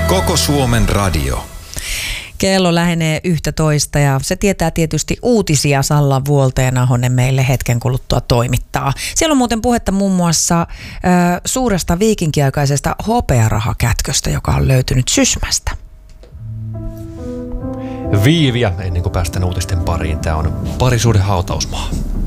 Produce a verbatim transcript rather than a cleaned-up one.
Koko Suomen radio. Kello lähenee yhtätoista ja se tietää tietysti uutisia. Salla Vuolteen Ahonen meille hetken kuluttua toimittaa. Siellä on muuten puhetta muun muassa ö, suuresta viikinkiaikaisesta hopearahakätköstä, joka on löytynyt Sysmästä. Viiviä ennen kuin päästään uutisten pariin. Tämä on parisuuden hautausmaa.